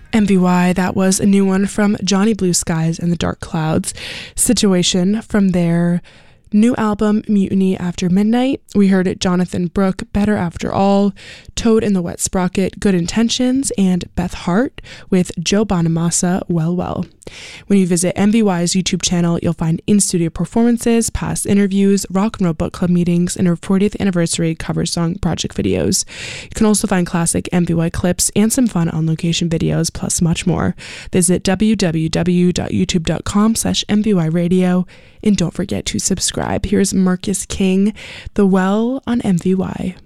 MVY, that was a new one from Johnny Blue Skies and the Dark Clouds. Situation from their new album, Mutiny After Midnight. We heard Jonathan Brooke, Better After All, Toad in the Wet Sprocket, Good Intentions, and Beth Hart with Joe Bonamassa, Well Well. When you visit MVY's YouTube channel, you'll find in-studio performances, past interviews, Rock and Roll Book Club meetings, and her 40th anniversary cover song project videos. You can also find classic MVY clips and some fun on-location videos, plus much more. Visit www.youtube.com/MVY Radio, and don't forget to subscribe. Here's Marcus King, The Well on MVY.